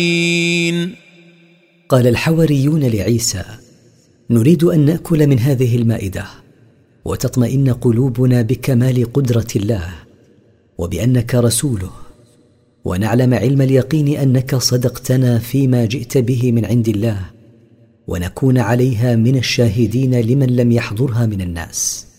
قال الحواريون لعيسى: نريد أن نأكل من هذه المائدة وتطمئن قلوبنا بكمال قدرة الله وبأنك رسوله، ونعلم علم اليقين أنك صدقتنا فيما جئت به من عند الله، ونكون عليها من الشاهدين لمن لم يحضرها من الناس.